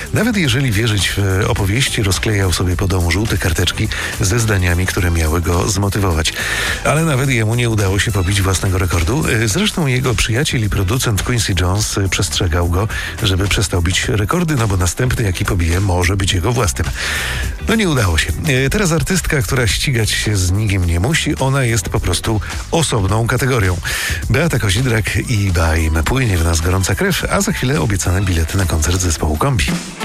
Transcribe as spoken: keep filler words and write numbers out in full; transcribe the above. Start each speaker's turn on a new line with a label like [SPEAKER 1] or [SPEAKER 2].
[SPEAKER 1] Nawet jeżeli wierzyć w opowieści, rozklejał sobie po domu żółte karteczki ze zdaniami, które miały go zmotywować. Ale nawet jemu nie udało się pobić własnego rekordu. Zresztą jego przyjaciel i producent Quincy Jones przestrzegał go, żeby przestał bić rekordy, no bo następny, jaki pobije, może być jego własnym. No nie udało się. Teraz artystka, która ścigać się z nikim nie musi, ona jest po prostu osobną kategorią. Beata Kozidrak i Baim. Płynie w nas gorąca krew, a za chwilę obiecane bilety na koncert zespołu Kombi.